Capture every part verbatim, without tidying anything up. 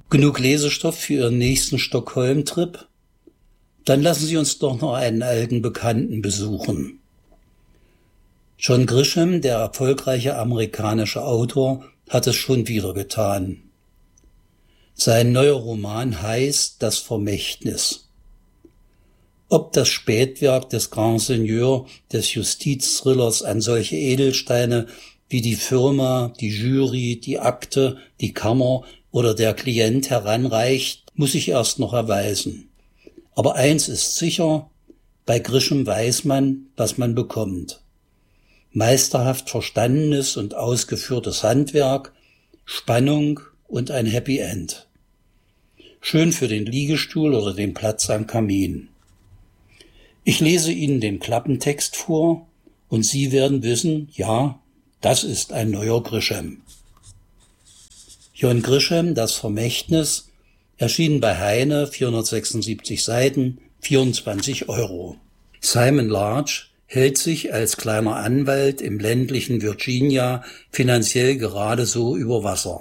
Genug Lesestoff für Ihren nächsten Stockholm-Trip? Dann lassen Sie uns doch noch einen alten Bekannten besuchen. John Grisham, der erfolgreiche amerikanische Autor, hat es schon wieder getan. Sein neuer Roman heißt Das Vermächtnis. Ob das Spätwerk des Grand Seigneur des Justizthrillers an solche Edelsteine wie die Firma, die Jury, die Akte, die Kammer oder der Klient heranreicht, muss sich erst noch erweisen. Aber eins ist sicher, bei Grisham weiß man, was man bekommt. Meisterhaft verstandenes und ausgeführtes Handwerk, Spannung und ein Happy End. Schön für den Liegestuhl oder den Platz am Kamin. Ich lese Ihnen den Klappentext vor und Sie werden wissen, ja, das ist ein neuer Grisham. John Grisham, Das Vermächtnis, erschienen bei Heine, vierhundertsechsundsiebzig Seiten, vierundzwanzig Euro. Simon Large hält sich als kleiner Anwalt im ländlichen Virginia finanziell gerade so über Wasser.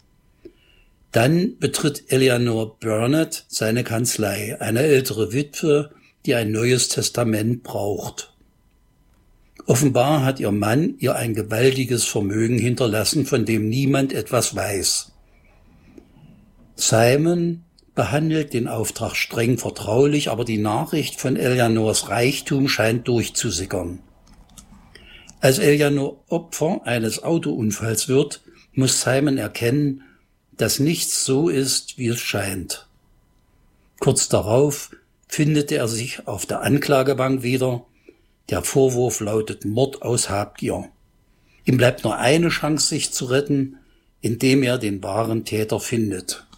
Dann betritt Eleanor Burnett seine Kanzlei, eine ältere Witwe, die ein neues Testament braucht. Offenbar hat ihr Mann ihr ein gewaltiges Vermögen hinterlassen, von dem niemand etwas weiß. Simon behandelt den Auftrag streng vertraulich, aber die Nachricht von Eleanors Reichtum scheint durchzusickern. Als Eleanor Opfer eines Autounfalls wird, muss Simon erkennen, dass nichts so ist, wie es scheint. Kurz darauf findet er sich auf der Anklagebank wieder. Der Vorwurf lautet Mord aus Habgier. Ihm bleibt nur eine Chance, sich zu retten, indem er den wahren Täter findet.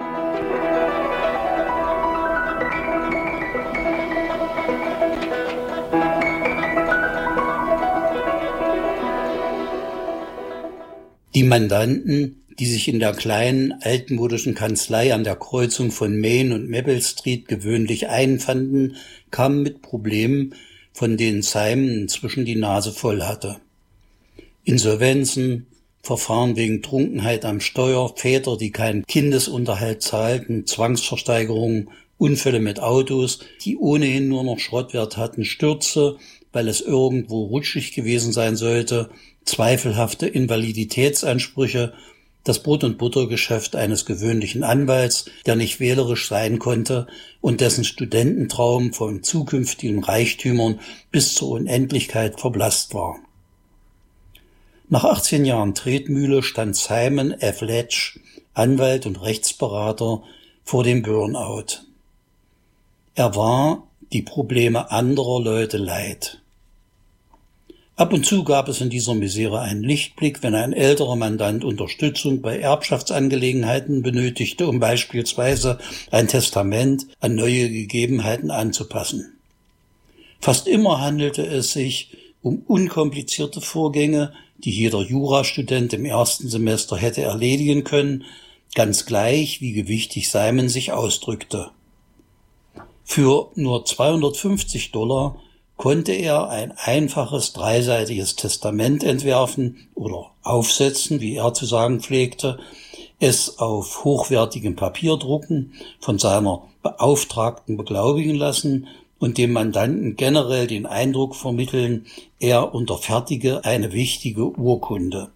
Die Mandanten, die sich in der kleinen, altmodischen Kanzlei an der Kreuzung von Main und Maple Street gewöhnlich einfanden, kamen mit Problemen, von denen Simon inzwischen die Nase voll hatte. Insolvenzen, Verfahren wegen Trunkenheit am Steuer, Väter, die keinen Kindesunterhalt zahlten, Zwangsversteigerungen, Unfälle mit Autos, die ohnehin nur noch Schrottwert hatten, Stürze, weil es irgendwo rutschig gewesen sein sollte, zweifelhafte Invaliditätsansprüche, das Brot- und Buttergeschäft eines gewöhnlichen Anwalts, der nicht wählerisch sein konnte und dessen Studententraum von zukünftigen Reichtümern bis zur Unendlichkeit verblasst war. Nach achtzehn Jahren Tretmühle stand Simon F. Letch, Anwalt und Rechtsberater, vor dem Burnout. Er war die Probleme anderer Leute leid. Ab und zu gab es in dieser Misere einen Lichtblick, wenn ein älterer Mandant Unterstützung bei Erbschaftsangelegenheiten benötigte, um beispielsweise ein Testament an neue Gegebenheiten anzupassen. Fast immer handelte es sich um unkomplizierte Vorgänge, die jeder Jurastudent im ersten Semester hätte erledigen können, ganz gleich, wie gewichtig Simon sich ausdrückte. Für nur zweihundertfünfzig Dollar konnte er ein einfaches dreiseitiges Testament entwerfen oder aufsetzen, wie er zu sagen pflegte, es auf hochwertigem Papier drucken, von seiner Beauftragten beglaubigen lassen und dem Mandanten generell den Eindruck vermitteln, er unterfertige eine wichtige Urkunde.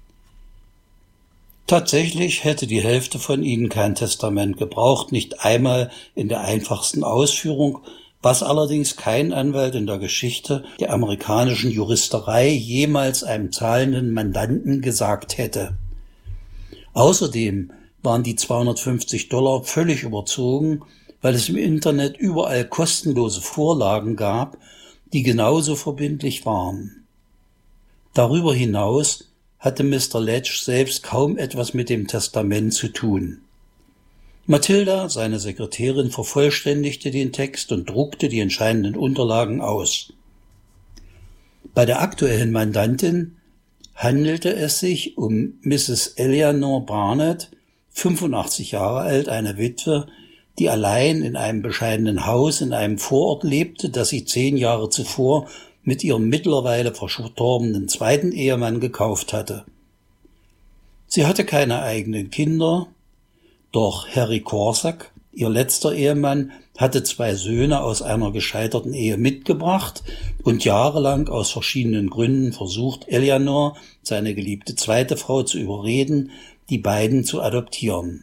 Tatsächlich hätte die Hälfte von ihnen kein Testament gebraucht, nicht einmal in der einfachsten Ausführung, was allerdings kein Anwalt in der Geschichte der amerikanischen Juristerei jemals einem zahlenden Mandanten gesagt hätte. Außerdem waren die zweihundertfünfzig Dollar völlig überzogen, weil es im Internet überall kostenlose Vorlagen gab, die genauso verbindlich waren. Darüber hinaus hatte Mister Letch selbst kaum etwas mit dem Testament zu tun. Mathilda, seine Sekretärin, vervollständigte den Text und druckte die entscheidenden Unterlagen aus. Bei der aktuellen Mandantin handelte es sich um Misses Eleanor Barnett, fünfundachtzig Jahre alt, eine Witwe, die allein in einem bescheidenen Haus in einem Vorort lebte, das sie zehn Jahre zuvor mit ihrem mittlerweile verstorbenen zweiten Ehemann gekauft hatte. Sie hatte keine eigenen Kinder. Doch Harry Korsak, ihr letzter Ehemann, hatte zwei Söhne aus einer gescheiterten Ehe mitgebracht und jahrelang aus verschiedenen Gründen versucht, Eleanor, seine geliebte zweite Frau, zu überreden, die beiden zu adoptieren.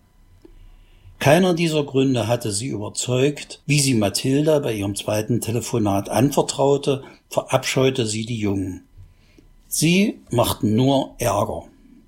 Keiner dieser Gründe hatte sie überzeugt. Wie sie Mathilda bei ihrem zweiten Telefonat anvertraute, verabscheute sie die Jungen. Sie machten nur Ärger.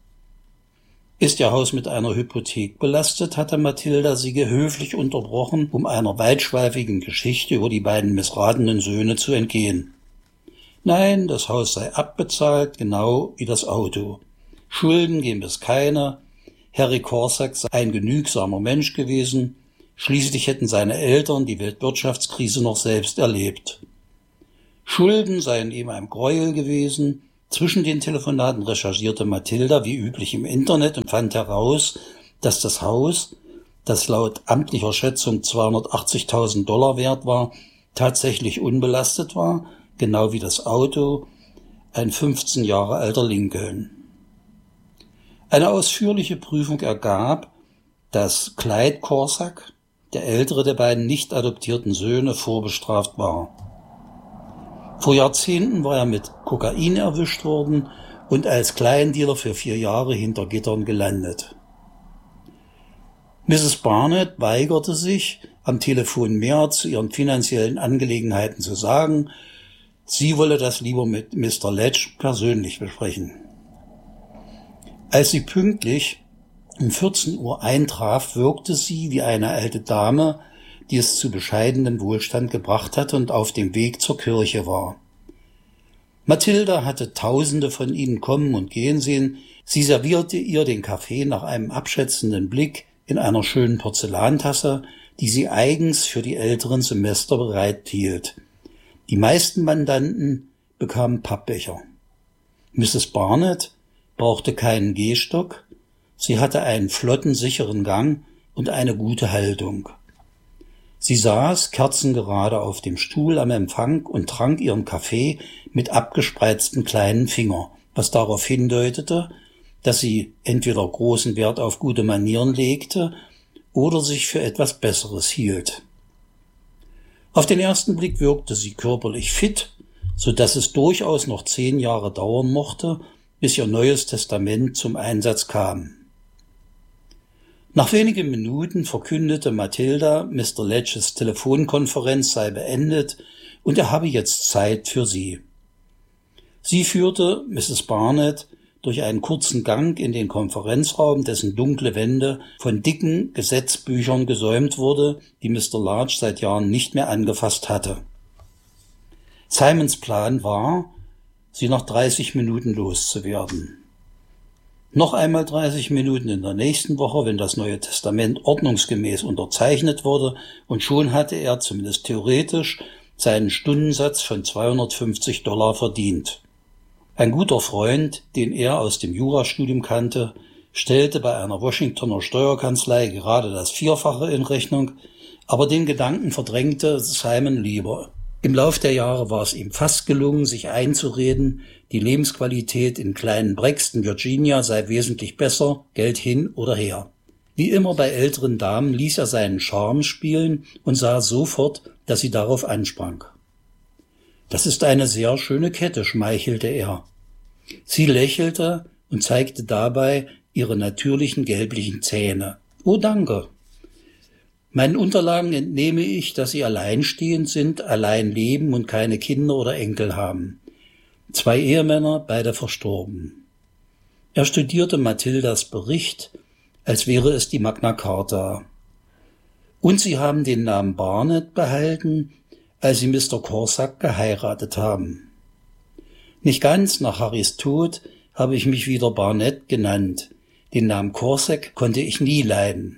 Ist ihr Haus mit einer Hypothek belastet, hatte Mathilda sie gehöflich unterbrochen, um einer weitschweifigen Geschichte über die beiden missratenen Söhne zu entgehen. Nein, das Haus sei abbezahlt, genau wie das Auto. Schulden gäbe es keine. Harry Korsak sei ein genügsamer Mensch gewesen. Schließlich hätten seine Eltern die Weltwirtschaftskrise noch selbst erlebt. Schulden seien ihm ein Gräuel gewesen. Zwischen den Telefonaten recherchierte Mathilda wie üblich im Internet und fand heraus, dass das Haus, das laut amtlicher Schätzung zweihundertachtzigtausend Dollar wert war, tatsächlich unbelastet war, genau wie das Auto, ein fünfzehn Jahre alter Lincoln. Eine ausführliche Prüfung ergab, dass Clyde Korsak, der ältere der beiden nicht adoptierten Söhne, vorbestraft war. Vor Jahrzehnten war er mit Kokain erwischt worden und als Kleindealer für vier Jahre hinter Gittern gelandet. Misses Barnett weigerte sich, am Telefon mehr zu ihren finanziellen Angelegenheiten zu sagen. Sie wolle das lieber mit Mister Ledge persönlich besprechen. Als sie pünktlich um vierzehn Uhr eintraf, wirkte sie wie eine alte Dame, die es zu bescheidenem Wohlstand gebracht hatte und auf dem Weg zur Kirche war. Mathilda hatte Tausende von ihnen kommen und gehen sehen. Sie servierte ihr den Kaffee nach einem abschätzenden Blick in einer schönen Porzellantasse, die sie eigens für die älteren Semester bereithielt. Die meisten Mandanten bekamen Pappbecher. Misses Barnett brauchte keinen Gehstock. Sie hatte einen flotten, sicheren Gang und eine gute Haltung. Sie saß kerzengerade auf dem Stuhl am Empfang und trank ihren Kaffee mit abgespreizten kleinen Fingern, was darauf hindeutete, dass sie entweder großen Wert auf gute Manieren legte oder sich für etwas Besseres hielt. Auf den ersten Blick wirkte sie körperlich fit, so dass es durchaus noch zehn Jahre dauern mochte, bis ihr Neues Testament zum Einsatz kam. Nach wenigen Minuten verkündete Mathilda, Mister Ledges Telefonkonferenz sei beendet und er habe jetzt Zeit für sie. Sie führte Misses Barnett durch einen kurzen Gang in den Konferenzraum, dessen dunkle Wände von dicken Gesetzbüchern gesäumt wurde, die Mister Large seit Jahren nicht mehr angefasst hatte. Simons Plan war, sie nach dreißig Minuten loszuwerden. Noch einmal dreißig Minuten in der nächsten Woche, wenn das Neue Testament ordnungsgemäß unterzeichnet wurde, und schon hatte er, zumindest theoretisch, seinen Stundensatz von zweihundertfünfzig Dollar verdient. Ein guter Freund, den er aus dem Jurastudium kannte, stellte bei einer Washingtoner Steuerkanzlei gerade das Vierfache in Rechnung, aber den Gedanken verdrängte Simon lieber. Im Lauf der Jahre war es ihm fast gelungen, sich einzureden, die Lebensqualität in kleinen Braxton, Virginia sei wesentlich besser, Geld hin oder her. Wie immer bei älteren Damen ließ er seinen Charme spielen und sah sofort, dass sie darauf ansprang. »Das ist eine sehr schöne Kette«, schmeichelte er. Sie lächelte und zeigte dabei ihre natürlichen gelblichen Zähne. »Oh, danke. Meinen Unterlagen entnehme ich, dass Sie alleinstehend sind, allein leben und keine Kinder oder Enkel haben. Zwei Ehemänner, beide verstorben.« Er studierte Mathildas Bericht, als wäre es die Magna Carta. »Und Sie haben den Namen Barnett behalten, als Sie Mister Korsak geheiratet haben.« »Nicht ganz, nach Harrys Tod habe ich mich wieder Barnett genannt. Den Namen Korsak konnte ich nie leiden.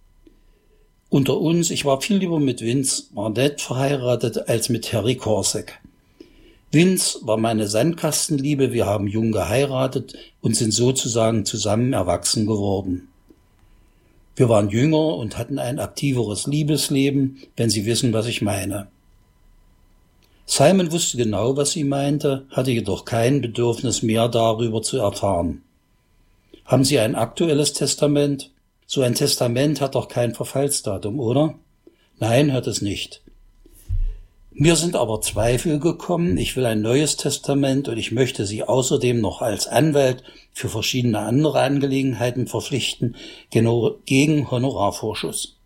Unter uns, ich war viel lieber mit Vince Barnett verheiratet als mit Harry Korsak. Vince war meine Sandkastenliebe, wir haben jung geheiratet und sind sozusagen zusammen erwachsen geworden. Wir waren jünger und hatten ein aktiveres Liebesleben, wenn Sie wissen, was ich meine.« Simon wusste genau, was sie meinte, hatte jedoch kein Bedürfnis mehr darüber zu erfahren. »Haben Sie ein aktuelles Testament?« So ein Testament hat doch kein Verfallsdatum, oder? Nein, hat es nicht. Mir sind aber Zweifel gekommen. Ich will ein neues Testament und ich möchte Sie außerdem noch als Anwalt für verschiedene andere Angelegenheiten verpflichten, genau gegen Honorarvorschuss.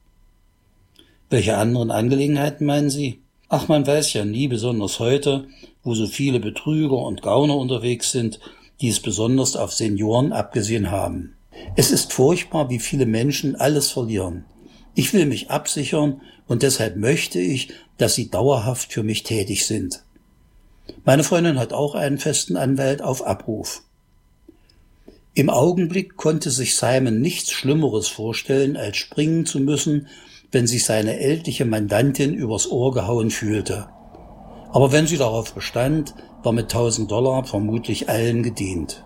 Welche anderen Angelegenheiten meinen Sie? Ach, man weiß ja nie, besonders heute, wo so viele Betrüger und Gauner unterwegs sind, die es besonders auf Senioren abgesehen haben. Es ist furchtbar, wie viele Menschen alles verlieren. Ich will mich absichern und deshalb möchte ich, dass Sie dauerhaft für mich tätig sind. Meine Freundin hat auch einen festen Anwalt auf Abruf. Im Augenblick konnte sich Simon nichts Schlimmeres vorstellen, als springen zu müssen, wenn sich seine ältliche Mandantin übers Ohr gehauen fühlte. Aber wenn sie darauf bestand, war mit tausend Dollar vermutlich allen gedient.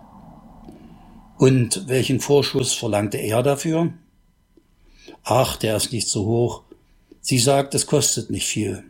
Und welchen Vorschuss verlangte er dafür? Ach, der ist nicht so hoch. Sie sagt, es kostet nicht viel.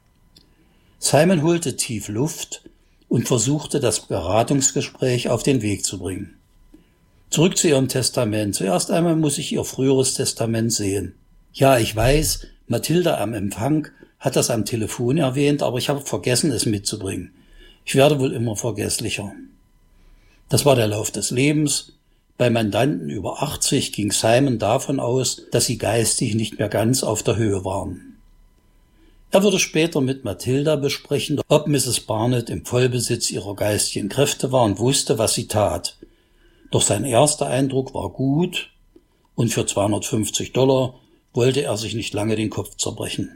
Simon holte tief Luft und versuchte, das Beratungsgespräch auf den Weg zu bringen. Zurück zu ihrem Testament. Zuerst einmal muss ich ihr früheres Testament sehen. Ja, ich weiß, Mathilda am Empfang hat das am Telefon erwähnt, aber ich habe vergessen, es mitzubringen. Ich werde wohl immer vergesslicher. Das war der Lauf des Lebens. Bei Mandanten über achtzig ging Simon davon aus, dass sie geistig nicht mehr ganz auf der Höhe waren. Er würde später mit Mathilda besprechen, ob Misses Barnett im Vollbesitz ihrer geistigen Kräfte war und wusste, was sie tat. Doch sein erster Eindruck war gut und für zweihundertfünfzig Dollar wollte er sich nicht lange den Kopf zerbrechen.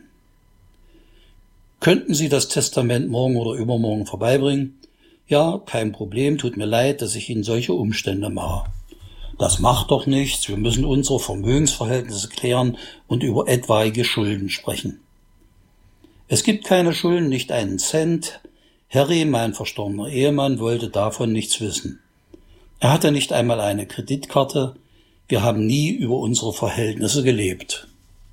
Könnten Sie das Testament morgen oder übermorgen vorbeibringen? Ja, kein Problem, tut mir leid, dass ich Ihnen solche Umstände mache. Das macht doch nichts, wir müssen unsere Vermögensverhältnisse klären und über etwaige Schulden sprechen. Es gibt keine Schulden, nicht einen Cent. Harry, mein verstorbener Ehemann, wollte davon nichts wissen. Er hatte nicht einmal eine Kreditkarte. Wir haben nie über unsere Verhältnisse gelebt.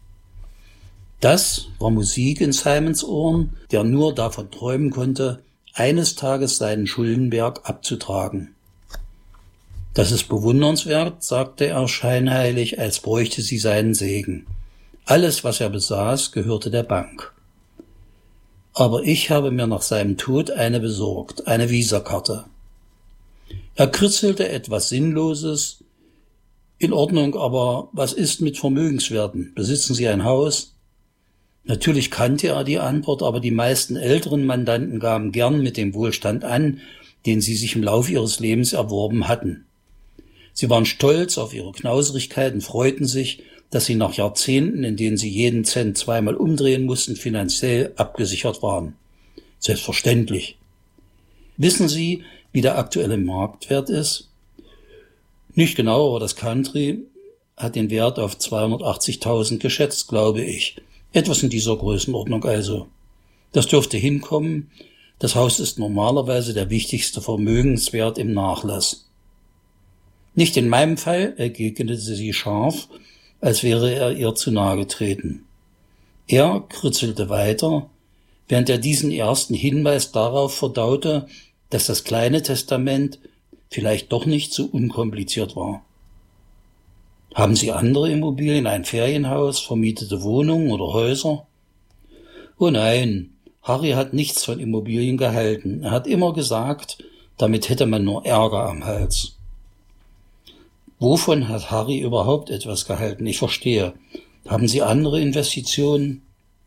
Das war Musik in Simons Ohren, der nur davon träumen konnte, eines Tages seinen Schuldenberg abzutragen. Das ist bewundernswert, sagte er scheinheilig, als bräuchte sie seinen Segen. Alles, was er besaß, gehörte der Bank. Aber ich habe mir nach seinem Tod eine besorgt, eine Visakarte. Er kritzelte etwas Sinnloses. In Ordnung, aber was ist mit Vermögenswerten? Besitzen Sie ein Haus? Natürlich kannte er die Antwort, aber die meisten älteren Mandanten gaben gern mit dem Wohlstand an, den sie sich im Laufe ihres Lebens erworben hatten. Sie waren stolz auf ihre Knauserigkeit und freuten sich, dass sie nach Jahrzehnten, in denen sie jeden Cent zweimal umdrehen mussten, finanziell abgesichert waren. Selbstverständlich. Wissen Sie, wie der aktuelle Marktwert ist? Nicht genau, aber das Country hat den Wert auf zweihundertachtzigtausend geschätzt, glaube ich. Etwas in dieser Größenordnung also. Das dürfte hinkommen. Das Haus ist normalerweise der wichtigste Vermögenswert im Nachlass. Nicht in meinem Fall, entgegnete sie scharf, als wäre er ihr zu nahe getreten. Er kritzelte weiter, während er diesen ersten Hinweis darauf verdaute, dass das kleine Testament vielleicht doch nicht so unkompliziert war. Haben Sie andere Immobilien, ein Ferienhaus, vermietete Wohnungen oder Häuser? Oh nein, Harry hat nichts von Immobilien gehalten. Er hat immer gesagt, damit hätte man nur Ärger am Hals. Wovon hat Harry überhaupt etwas gehalten? Ich verstehe. Haben Sie andere Investitionen?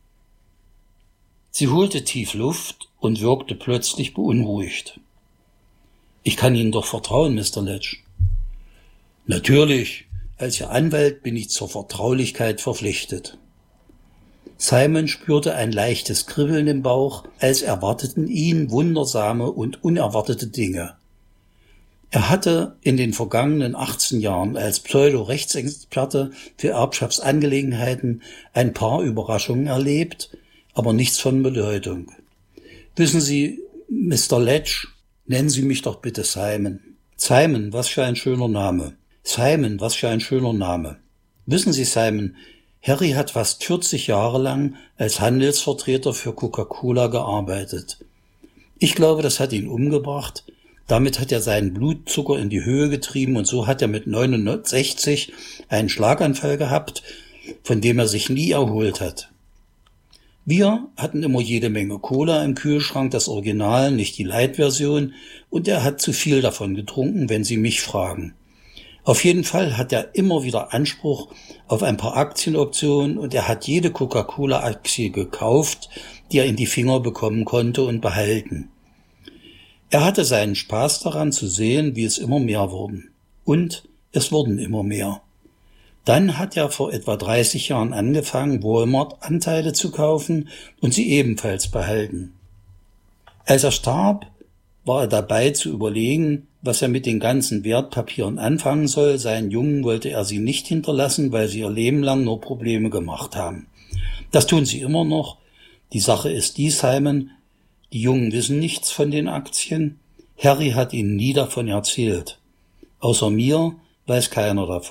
Sie holte tief Luft und wirkte plötzlich beunruhigt. Ich kann Ihnen doch vertrauen, Mister Ledge. Natürlich. Als Ihr Anwalt bin ich zur Vertraulichkeit verpflichtet. Simon spürte ein leichtes Kribbeln im Bauch, als erwarteten ihn wundersame und unerwartete Dinge. Er hatte in den vergangenen achtzehn Jahren als Pseudo-Rechtsexperte für Erbschaftsangelegenheiten ein paar Überraschungen erlebt, aber nichts von Bedeutung. Wissen Sie, Mister Ledge, nennen Sie mich doch bitte Simon. Simon, was für ein schöner Name. Simon, was für ein schöner Name. Wissen Sie, Simon, Harry hat fast vierzig Jahre lang als Handelsvertreter für Coca-Cola gearbeitet. Ich glaube, das hat ihn umgebracht, Damit hat er seinen Blutzucker in die Höhe getrieben und so hat er mit neunundsechzig einen Schlaganfall gehabt, von dem er sich nie erholt hat. Wir hatten immer jede Menge Cola im Kühlschrank, das Original, nicht die Light-Version, und er hat zu viel davon getrunken, wenn Sie mich fragen. Auf jeden Fall hat er immer wieder Anspruch auf ein paar Aktienoptionen und er hat jede Coca-Cola-Aktie gekauft, die er in die Finger bekommen konnte und behalten. Er hatte seinen Spaß daran zu sehen, wie es immer mehr wurden. Und es wurden immer mehr. Dann hat er vor etwa dreißig Jahren angefangen, Walmart-Anteile zu kaufen und sie ebenfalls behalten. Als er starb, war er dabei zu überlegen, was er mit den ganzen Wertpapieren anfangen soll. Seinen Jungen wollte er sie nicht hinterlassen, weil sie ihr Leben lang nur Probleme gemacht haben. Das tun sie immer noch. Die Sache ist die, Simon, die Jungen wissen nichts von den Aktien. Harry hat ihnen nie davon erzählt. Außer mir weiß keiner davon.